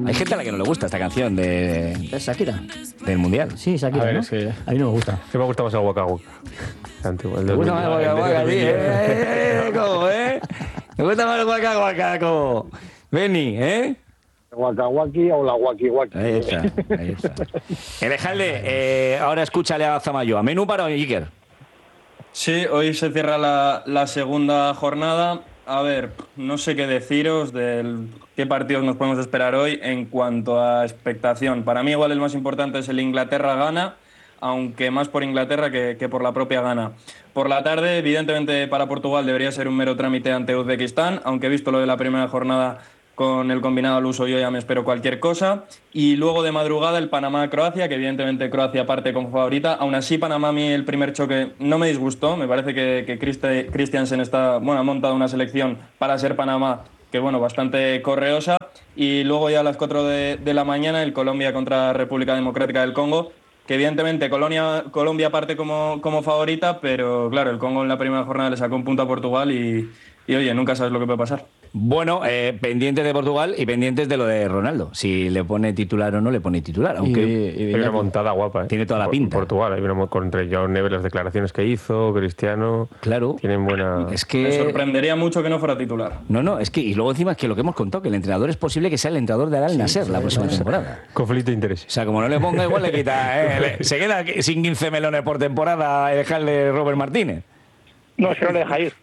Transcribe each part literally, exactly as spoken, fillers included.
Hay gente a la que no le gusta esta canción de... ¿Es Shakira? Del Mundial. Sí, Shakira, A ver, ¿no? es que- A mí no me gusta. Que me gusta más el Waka Waka. Antiguo, el Me del gusta más el Mundial, Waka el Waka, del sí, Mundial. eh, eh, ¿cómo, eh? Me gusta más el Waka Waka, como... Beni, ¿eh? Waka Waki o la Waki Waki. Ahí está, ahí está. Elejalde, eh, ahora escúchale a Zamayo. ¿Menú para hoy, Iker? Sí, hoy se cierra la, la segunda jornada. A ver, no sé qué deciros de qué partidos nos podemos esperar hoy en cuanto a expectación. Para mí igual el más importante es el Inglaterra-Ghana, aunque más por Inglaterra que, que por la propia Ghana. Por la tarde, evidentemente para Portugal debería ser un mero trámite ante Uzbekistán, aunque visto lo de la primera jornada con el combinado al uso yo ya me espero cualquier cosa. Y luego de madrugada el Panamá-Croacia, que evidentemente Croacia parte como favorita. Aún así, Panamá a mí el primer choque no me disgustó. Me parece que, que Christe- Christiansen está, bueno, ha montado una selección para ser Panamá que bueno, bastante correosa. Y luego ya a las cuatro de, de la mañana el Colombia contra República Democrática del Congo, que evidentemente Colonia, Colombia parte como, como favorita, pero claro, el Congo en la primera jornada le sacó un punto a Portugal y, y oye, nunca sabes lo que puede pasar. Bueno, eh, pendientes de Portugal y pendientes de lo de Ronaldo. Si le pone titular o no le pone titular. Aunque Y, y hay una montada guapa, ¿eh? Tiene toda la Por- pinta. Portugal, hay una contra João Neves, las declaraciones que hizo, Cristiano. Claro. Tienen buena. Es Me que... sorprendería mucho que no fuera titular. No, no, es que... Y luego encima es que lo que hemos contado, que el entrenador es posible que sea el entrenador de Al Nasser la próxima temporada. Conflicto de interés. O sea, como no le ponga, igual le quita... eh, le- se queda sin quince melones por temporada y dejarle Robert Martínez. No, se no le deja ir.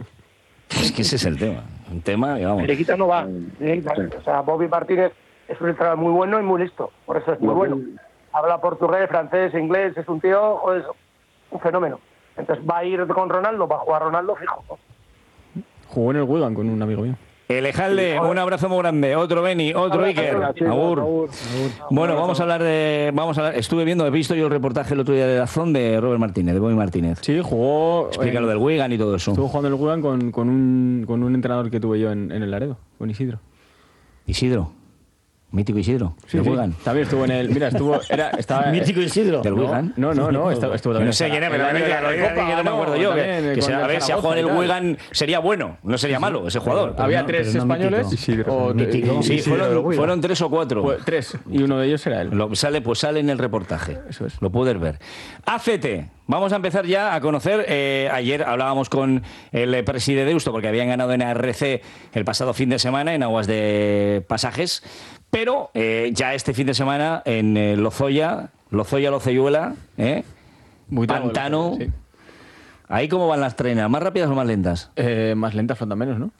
Es que ese es el tema. Un tema, vamos... Le quita no va. O sea, Bobby Martínez es un entrenador muy bueno y muy listo. Por eso es muy bueno. Habla portugués, francés, inglés. Es un tío, joder, un fenómeno. Entonces va a ir con Ronaldo, va a jugar Ronaldo fijo. Jugó en el Wigan con un amigo mío. Elejalde, un abrazo muy grande. Otro Beni, otro Iker. Agur. Bueno, vamos a hablar de... Vamos a hablar, estuve viendo, he visto yo el reportaje el otro día de Dazón de Robert Martínez, de Bobby Martínez. Sí, jugó. Explica en- lo del Wigan y todo eso. Estuvo jugando en el Wigan con, con, un, con un entrenador que tuve yo en, en el Laredo, con Isidro. Isidro. Mítico Isidro. Sí, del sí. Wigan. También estuvo en el. Mira, estuvo. Era, estaba, Mítico Isidro. ¿Del no, Wigan? No, no, no. Estuvo, estuvo también No sé quién es, pero en la- en la que Recopa, no me acuerdo yo. Que, también, que con se- el a ver, si ha jugado en el Zaragoza y tal. Wigan sería bueno, no sería malo ese jugador. Había no, tres pero no españoles. mítico. o- Mítico. Sí, Isidro del fueron, Wigan. fueron tres o cuatro. Pues tres. Y uno de ellos era él. Lo, sale, pues sale en el reportaje. Eso es. Lo puedes ver. A C T. Vamos a empezar ya a conocer. Eh, ayer hablábamos con el eh, presidente de Deusto porque habían ganado en A R C el pasado fin de semana en aguas de Pasajes. Pero eh, ya este fin de semana en eh, Lozoya, Lozoya, Loceyuela, ¿eh? Buitrago, Pantano. sí. ¿Ahí cómo van las trenas? ¿Más rápidas o más lentas? Eh, más lenta flota menos, ¿no?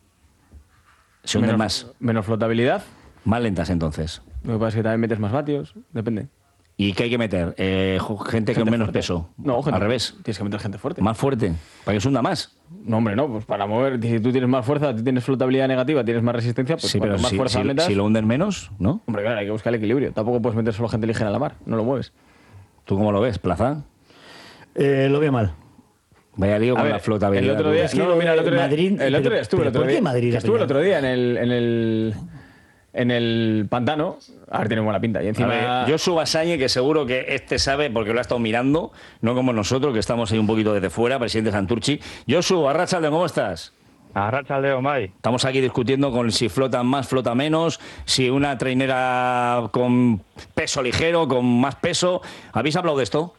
Se hunden menos, más. Menos flotabilidad. Más lentas entonces. Lo que pasa es que también metes más vatios. Depende. ¿Y qué hay que meter? Eh, jo- gente con Gente menos fuerte. peso. No, gente- Al revés. Tienes que meter gente fuerte. Más fuerte. Para que se hunda más. No, hombre, no. Pues para mover. Si tú tienes más fuerza, tú tienes flotabilidad negativa, tienes más resistencia, pues Sí, cuanto pero más si, fuerza si- metas. si lo hunden menos, ¿no? Hombre, claro, hay que buscar el equilibrio. Tampoco puedes meter solo gente ligera a la mar. No lo mueves. ¿Tú cómo lo ves, Plaza? Eh, lo veo mal. Vaya lío A con ver, la flotabilidad. El otro día, Es que no, mira, el otro día, Madrid- el otro pero- día estuve el pero otro ¿por qué día. Madrid, Estuve el Peña? otro día en el, en el en el pantano. A ver, tiene buena pinta. Y A encima ver, Josu Basañe, que seguro que este sabe porque lo ha estado mirando, no como nosotros, que estamos ahí un poquito desde fuera, presidente Santurchi. Josu, Arrachaldeón, ¿cómo estás? Arrachaldeón, Mai. Estamos aquí discutiendo con si flotan más, flota menos, si una trainera con peso ligero, con más peso. ¿Habéis hablado de esto?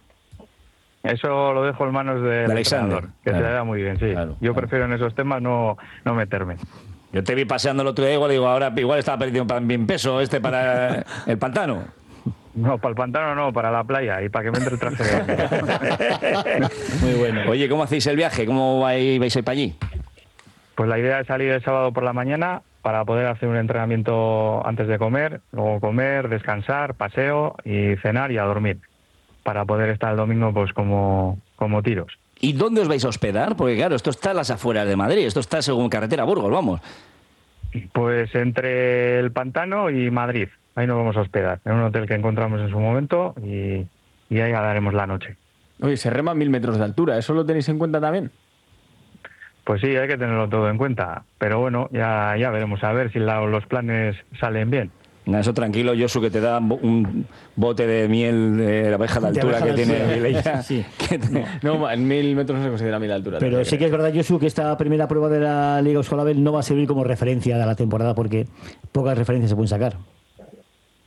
Eso lo dejo en manos del De Alexander, entrenador, que claro. se le da muy bien, sí. Claro, Yo claro. prefiero en esos temas no, no meterme. Yo te vi paseando el otro día, igual digo, ahora igual estaba perdiendo bien peso este para el pantano. No, para el pantano no, para la playa y para que me entre el traje de... Muy bueno. Oye, ¿cómo hacéis el viaje? ¿Cómo vais, vais a ir para allí? Pues la idea es salir el sábado por la mañana para poder hacer un entrenamiento antes de comer, luego comer, descansar, paseo y cenar y a dormir, para poder estar el domingo pues como, como tiros. ¿Y dónde os vais a hospedar? Porque claro, esto está a las afueras de Madrid, esto está según carretera Burgos, vamos. Pues entre el pantano y Madrid, ahí nos vamos a hospedar, en un hotel que encontramos en su momento y, y ahí daremos la noche. Oye, se rema a mil metros de altura. ¿Eso lo tenéis en cuenta también? Pues sí, hay que tenerlo todo en cuenta, pero bueno, ya, ya veremos a ver si la- los planes salen bien. Nada, eso tranquilo, Josu, que te da un bote de miel de la abeja de De altura abeja que de tiene altura. Leia. Sí. Que te- No, en mil metros no se considera mil altura. Pero también, sí que es verdad, Josu, que esta primera prueba de la Liga Euskal Abel no va a servir como referencia de la temporada porque pocas referencias se pueden sacar.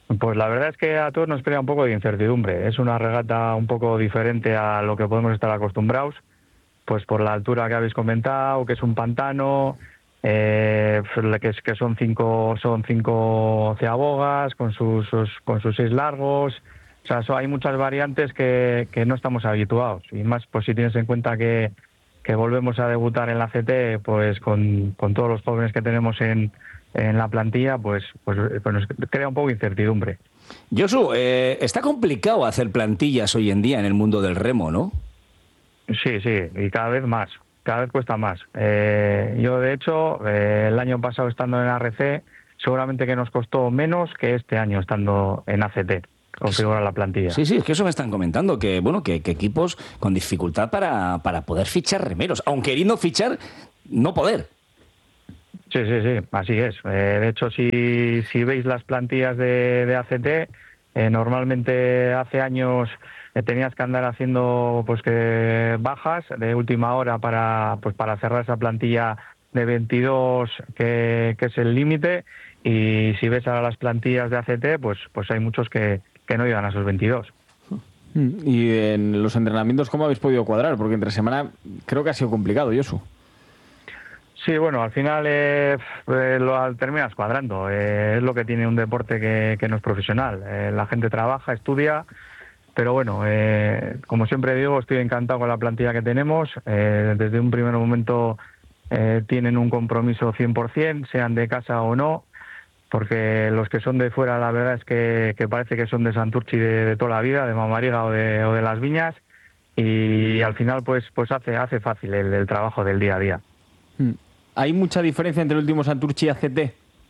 Pues la verdad es que a todos nos crea un poco de incertidumbre. Es una regata un poco diferente a lo que podemos estar acostumbrados, pues por la altura que habéis comentado, que es un pantano, eh, que, es, que son cinco son cinco ceabogas con sus, sus con sus seis largos. O sea, so, hay muchas variantes que, que no estamos habituados. Y más, pues si tienes en cuenta que, que volvemos a debutar en la C T, pues con, con todos los jóvenes que tenemos en en la plantilla, pues, pues, pues nos crea un poco de incertidumbre. Josu, eh, está complicado hacer plantillas hoy en día en el mundo del remo, ¿no? Sí, sí, y cada vez más, cada vez cuesta más. Eh, yo, de hecho, eh, el año pasado estando en A R C, seguramente que nos costó menos que este año estando en A C T, configurar la plantilla. Sí, sí, es que eso me están comentando, que bueno, que, que equipos con dificultad para, para poder fichar remeros, aun queriendo fichar, no poder. Sí, sí, sí, así es. Eh, de hecho, si, si veis las plantillas de, de A C T, eh, normalmente hace años eh, tenías que andar haciendo pues que bajas de última hora para pues para cerrar esa plantilla de veintidós, que, que es el límite, y si ves ahora las plantillas de A C T, pues pues hay muchos que, que no llegan a esos veintidós. Y en los entrenamientos, ¿cómo habéis podido cuadrar? Porque entre semana creo que ha sido complicado, Josu. Sí, bueno, al final eh, eh, lo terminas cuadrando. Eh, es lo que tiene un deporte que, que no es profesional. Eh, la gente trabaja, estudia, pero bueno, eh, como siempre digo, estoy encantado con la plantilla que tenemos. Eh, desde un primer momento eh, tienen un compromiso cien por ciento, sean de casa o no, porque los que son de fuera, la verdad es que, que parece que son de Santurchi de, de toda la vida, de Mamariga o de, o de Las Viñas, y al final pues, pues hace, hace fácil el, el trabajo del día a día. Hmm. ¿Hay mucha diferencia entre el último Santurchi y A C T?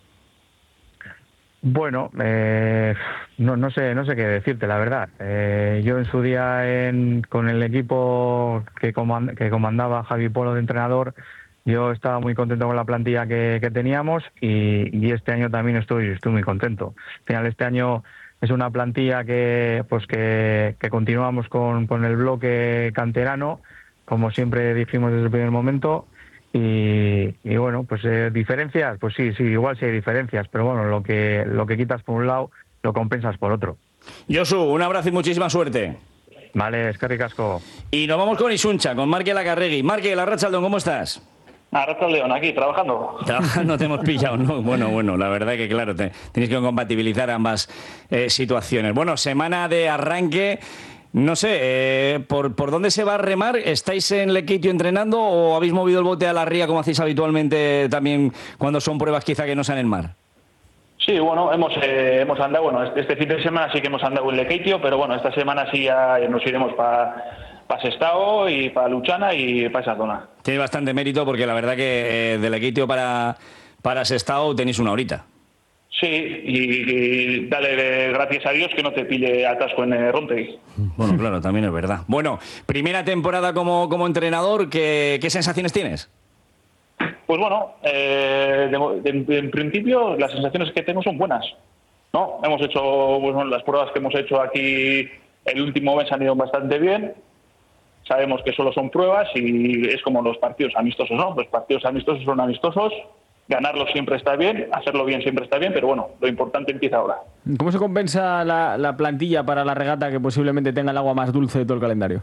Bueno, eh, no, no sé no sé qué decirte, la verdad. Eh, yo en su día en, con el equipo que, comand, que comandaba Javi Polo de entrenador, yo estaba muy contento con la plantilla que, que teníamos y, y este año también estoy estoy muy contento. Al final este año es una plantilla que pues que, que continuamos con, con el bloque canterano, como siempre dijimos desde el primer momento. Y, y bueno, pues eh, diferencias, pues sí, sí, igual sí hay diferencias, pero bueno, lo que lo que quitas por un lado, lo compensas por otro. Josu, un abrazo y muchísima suerte. Vale, es que ricasco. Y nos vamos con Isuncha, con Marque Lacarregui. Marque, Larrachaldón, ¿cómo estás? Arrachaldeón, aquí, trabajando. No te hemos pillado, ¿no? Bueno, bueno, la verdad que claro, te, tenéis que compatibilizar ambas eh, situaciones. Bueno, semana de arranque. No sé, eh, ¿por, ¿por dónde se va a remar? ¿Estáis en Lequeitio entrenando o habéis movido el bote a la ría como hacéis habitualmente también cuando son pruebas quizá que no sean en mar? Sí, bueno, hemos eh, hemos andado, bueno, este, este fin de semana sí que hemos andado en Lequeitio, pero bueno, esta semana sí ya nos iremos para pa Sestao y para Luchana y para esa zona. Tiene bastante mérito porque la verdad que eh, de Lequeitio para, para Sestao tenéis una horita. Sí, y, y dale gracias a Dios que no te pille atasco en eh, Rontegui. Bueno, claro, también es verdad. Bueno, primera temporada como, como entrenador, ¿qué, ¿qué sensaciones tienes? Pues bueno, eh, de, de, en principio las sensaciones que tengo son buenas, ¿no? Hemos hecho, pues, bueno, las pruebas que hemos hecho aquí el último mes han ido bastante bien. Sabemos que solo son pruebas y es como los partidos amistosos, ¿no? Los partidos amistosos son amistosos. Ganarlo siempre está bien, hacerlo bien siempre está bien, pero bueno, lo importante empieza ahora. ¿Cómo se compensa la, la plantilla para la regata que posiblemente tenga el agua más dulce de todo el calendario?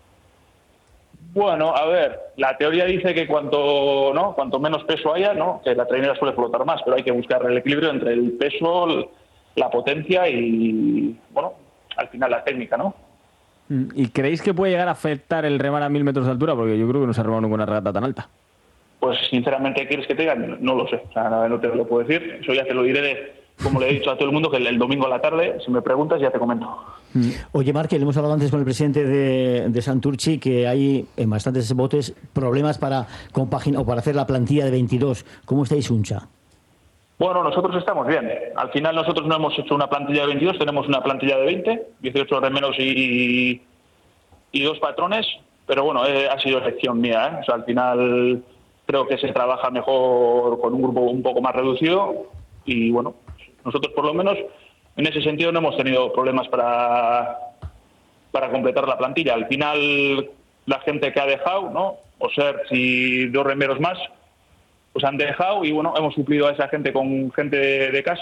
Bueno, a ver, la teoría dice que cuanto no, cuanto menos peso haya, no, que la trainera suele flotar más, pero hay que buscar el equilibrio entre el peso, la potencia y, bueno, al final la técnica, ¿no? ¿Y creéis que puede llegar a afectar el remar a mil metros de altura? Porque yo creo que no se ha remado nunca una regata tan alta. Pues sinceramente, ¿quieres que te diga? No lo sé, o sea, no te lo puedo decir. Eso ya te lo diré, de, como le he dicho a todo el mundo, que el, el domingo a la tarde, si me preguntas, ya te comento. Oye, Marque, le hemos hablado antes con el presidente de, de Santurchi que hay en bastantes botes problemas para compaginar o para hacer la plantilla de veintidós. ¿Cómo estáis, Uncha? Bueno, nosotros estamos bien. Al final nosotros no hemos hecho una plantilla de veintidós, tenemos una plantilla de veinte, dieciocho remeros y, y dos patrones, pero bueno, eh, ha sido elección mía, ¿eh? O sea, al final creo que se trabaja mejor con un grupo un poco más reducido y bueno, nosotros por lo menos en ese sentido no hemos tenido problemas para, para completar la plantilla. Al final la gente que ha dejado, ¿no? O sea, si dos remeros más, pues han dejado y bueno, hemos suplido a esa gente con gente de, de casa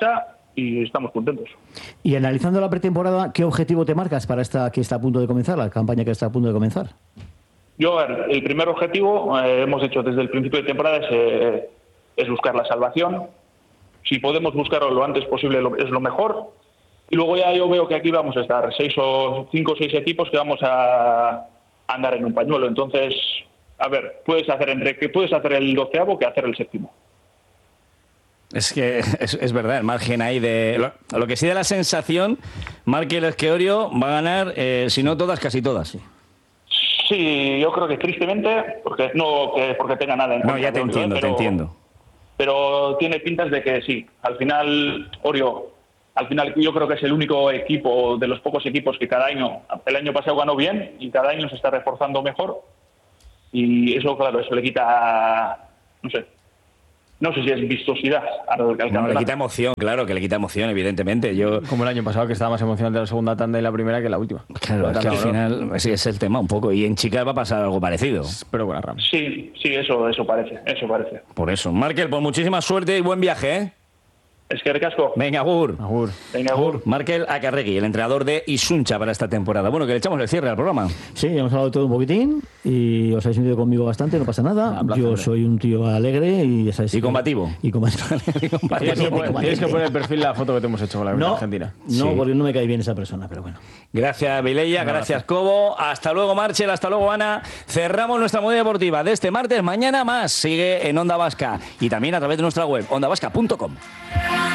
y estamos contentos. Y analizando la pretemporada, ¿qué objetivo te marcas para esta que está a punto de comenzar, la campaña que está a punto de comenzar? Yo, a ver, el primer objetivo, eh, hemos hecho desde el principio de temporada, es, eh, es buscar la salvación. Si podemos buscarlo lo antes posible lo, es lo mejor. Y luego ya yo veo que aquí vamos a estar seis o cinco o seis equipos que vamos a andar en un pañuelo. Entonces, a ver, puedes hacer entre que puedes hacer el doceavo que hacer el séptimo. Es que es, es verdad, el margen ahí de... Lo, lo que sí da la sensación, Markel Esqueorio va a ganar, eh, si no todas, casi todas. Sí. Sí, yo creo que tristemente, porque no que porque tenga nada en contra. No, ya te de entiendo, pero, te entiendo. Pero tiene pintas de que sí. Al final, Orio, al final yo creo que es el único equipo, de los pocos equipos que cada año, el año pasado ganó bien y cada año se está reforzando mejor. Y eso, claro, eso le quita, no sé, no sé si es vistosidad al, al no, campeonato. Le quita emoción, claro, que le quita emoción, evidentemente. Yo... Como el año pasado, que estaba más emocionante la segunda tanda y la primera que la última. Claro, es que al final ese es el tema un poco. Y en Chicas va a pasar algo parecido. Pero con la Ram. Sí, sí, eso, eso parece, eso parece. Por eso. Markel, pues muchísima suerte y buen viaje, ¿eh? Es que recasco. Venga, agur. Agur. Venga, agur. Markel Acarregui, el entrenador de Isuncha para esta temporada. Bueno, que le echamos el cierre al programa. Sí, hemos hablado de todo un poquitín y os habéis sentido conmigo bastante, no pasa nada. Ah, placer, Yo hombre. soy un tío alegre y ya sabéis. Y combativo. Y combativo. Tienes que poner- tienes que poner el perfil la foto que te hemos hecho con la No, Argentina. no, Sí. porque no me cae bien esa persona, pero bueno. Gracias, Vileya. Gracias, Cobo. Hasta luego, Marchel. Hasta luego, Ana. Cerramos nuestra modalidad deportiva de este martes. Mañana más. Sigue en Onda Vasca y también a través de nuestra web, onda vasca punto com.